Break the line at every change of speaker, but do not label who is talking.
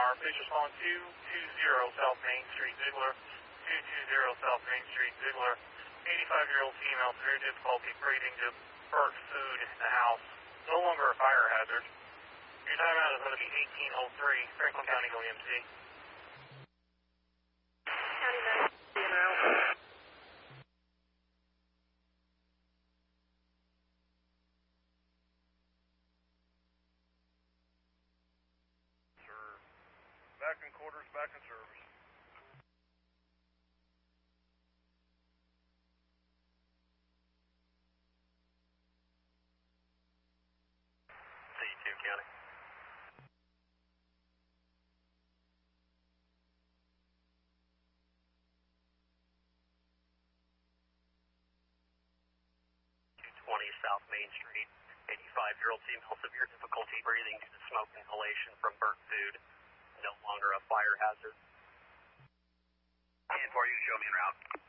DNR. Please respond 220 South Main Street, Ziegler. 220 South Main Street, Ziegler. 85-year-old female, severe difficulty breathing, to burnt food in the house. No longer a fire hazard. Your timeout is going to be 1803, Franklin County OEMC.
County 9, DNR.
Sir, back in quarters, back in service.
C2 County. South Main Street. 85-year-old female, severe difficulty breathing due to smoke inhalation from burnt food. No longer a fire hazard.
And for you, show me en route.